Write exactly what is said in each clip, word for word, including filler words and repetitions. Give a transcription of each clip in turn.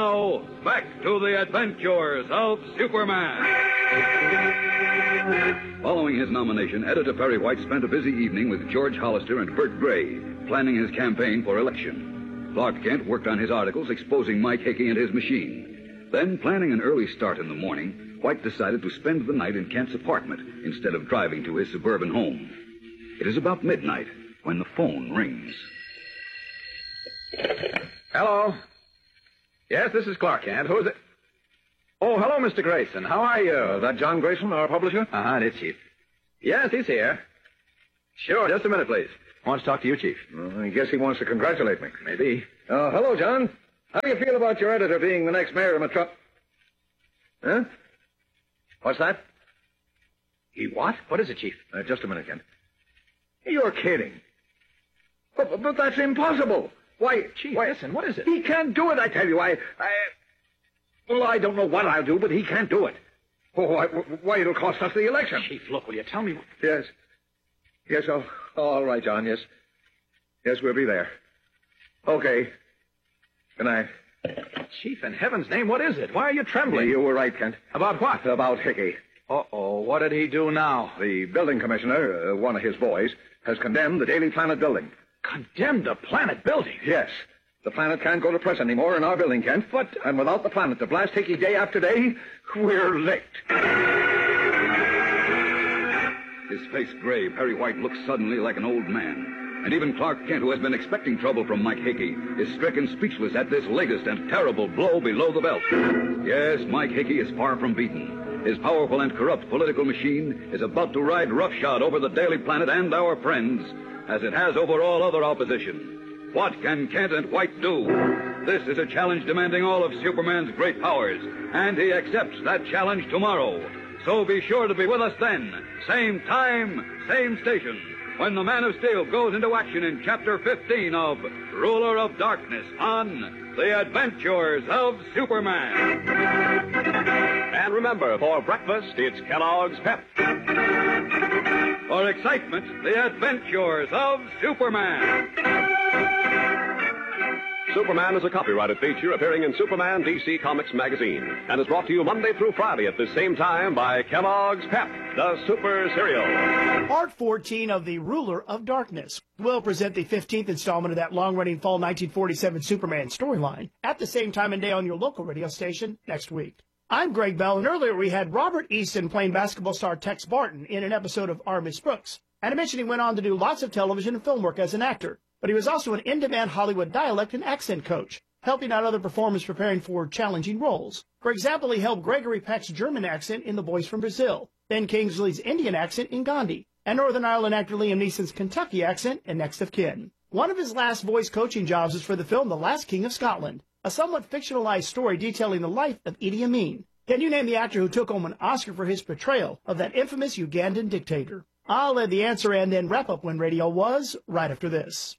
Now, back to the adventures of Superman. Following his nomination, Editor Perry White spent a busy evening with George Hollister and Bert Gray, planning his campaign for election. Clark Kent worked on his articles exposing Mike Hickey and his machine. Then, planning an early start in the morning, White decided to spend the night in Kent's apartment instead of driving to his suburban home. It is about midnight when the phone rings. Hello? Yes, this is Clark Kent. Who is it? Oh, hello, Mister Grayson. How are you? Uh, that John Grayson, our publisher? Uh-huh, it is, Chief. Yes, he's here. Sure, just a minute, please. Wants to talk to you, Chief. Well, I guess he wants to congratulate me. Maybe. Uh, hello, John. How do you feel about your editor being the next mayor of Metro... Huh? What's that? He what? What is it, Chief? Uh, just a minute, Kent. You're kidding. But, but that's impossible. Why, Chief, why, listen, what is it? He can't do it, I tell you. I, I... Well, I don't know what I'll do, but he can't do it. Oh, why, why, it'll cost us the election. Chief, look, will you tell me... Yes. Yes, oh, all right, John, yes. Yes, we'll be there. Okay. Good night. Chief, in heaven's name, what is it? Why are you trembling? You were right, Kent. About what? About Hickey. Uh-oh, what did he do now? The building commissioner, uh, one of his boys, has condemned the Daily Planet building. Condemned the Planet building? Yes. The Planet can't go to press anymore in our building, Kent. But... And without the Planet to blast Hickey day after day, we're licked. His face gray, Perry White looks suddenly like an old man. And even Clark Kent, who has been expecting trouble from Mike Hickey, is stricken speechless at this latest and terrible blow below the belt. Yes, Mike Hickey is far from beaten. His powerful and corrupt political machine is about to ride roughshod over the Daily Planet and our friends, as it has over all other opposition. What can Kent and White do? This is a challenge demanding all of Superman's great powers, and he accepts that challenge tomorrow. So be sure to be with us then, same time, same station, when the Man of Steel goes into action in Chapter fifteen of Ruler of Darkness on The Adventures of Superman. And remember, for breakfast, it's Kellogg's Pep. For excitement, The Adventures of Superman. Superman is a copyrighted feature appearing in Superman D C Comics magazine and is brought to you Monday through Friday at the same time by Kellogg's Pep, the super cereal. Part fourteen of The Ruler of Darkness will present the fifteenth installment of that long-running fall nineteen forty-seven Superman storyline at the same time and day on your local radio station next week. I'm Greg Bell, and earlier we had Robert Easton playing basketball star Tex Barton in an episode of Our Miss Brooks. And I mentioned he went on to do lots of television and film work as an actor. But he was also an in-demand Hollywood dialect and accent coach, helping out other performers preparing for challenging roles. For example, he helped Gregory Peck's German accent in The Boys from Brazil, Ben Kingsley's Indian accent in Gandhi, and Northern Ireland actor Liam Neeson's Kentucky accent in Next of Kin. One of his last voice coaching jobs is for the film The Last King of Scotland, a somewhat fictionalized story detailing the life of Idi Amin. Can you name the actor who took home an Oscar for his portrayal of that infamous Ugandan dictator? I'll add the answer and then wrap up When Radio Was right after this.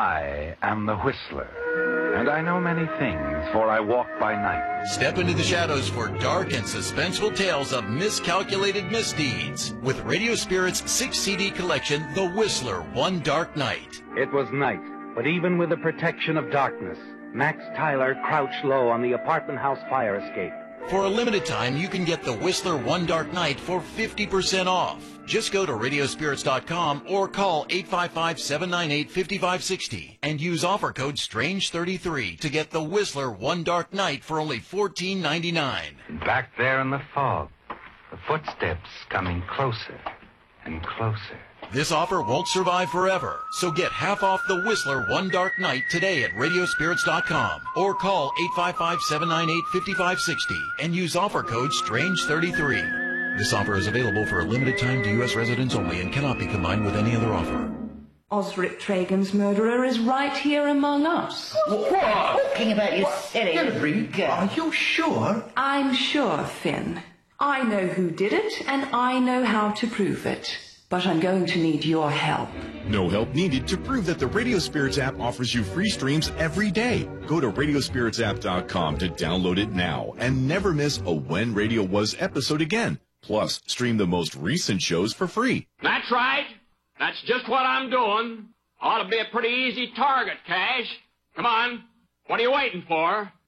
I am the Whistler, and I know many things, for I walk by night. Step into the shadows for dark and suspenseful tales of miscalculated misdeeds with Radio Spirit's six C D collection, The Whistler, One Dark Night. It was night, but even with the protection of darkness, Max Tyler crouched low on the apartment house fire escape. For a limited time, you can get The Whistler One Dark Night for fifty percent off. Just go to radio spirits dot com or call eight five five, seven nine eight, five five six zero and use offer code strange thirty-three to get The Whistler One Dark Night for only fourteen ninety-nine. Back there in the fog, the footsteps coming closer and closer. This offer won't survive forever, so get half off The Whistler One Dark Night today at radio spirits dot com or call eight five five, seven nine eight, five five six zero and use offer code strange thirty-three. This offer is available for a limited time to U S residents only and cannot be combined with any other offer. Osric Tragan's murderer is right here among us. What? Talking about you silly girl. Are you sure? I'm sure, Finn. I know who did it, and I know how to prove it. But I'm going to need your help. No help needed to prove that the Radio Spirits app offers you free streams every day. Go to radio spirits app dot com to download it now and never miss a When Radio Was episode again. Plus, stream the most recent shows for free. That's right. That's just what I'm doing. Ought to be a pretty easy target, Cash. Come on. What are you waiting for?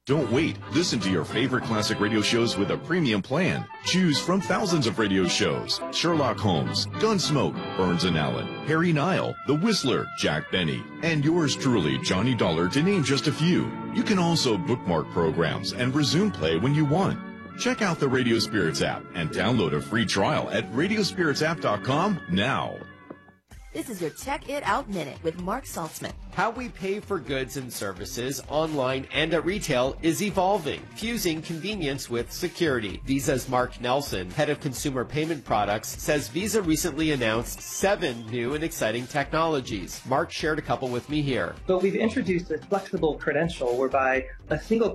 Don't wait. Listen to your favorite classic radio shows with a premium plan. Choose from thousands of radio shows. Sherlock Holmes, Gunsmoke, Burns and Allen, Harry Nile, The Whistler, Jack Benny, and yours truly, Johnny Dollar, to name just a few. You can also bookmark programs and resume play when you want. Check out the Radio Spirits app and download a free trial at radio spirits app dot com now. This is your Check It Out Minute with Mark Saltzman. How we pay for goods and services online and at retail is evolving, fusing convenience with security. Visa's Mark Nelson, head of consumer payment products, says Visa recently announced seven new and exciting technologies. Mark shared a couple with me here. But we've introduced a flexible credential whereby a single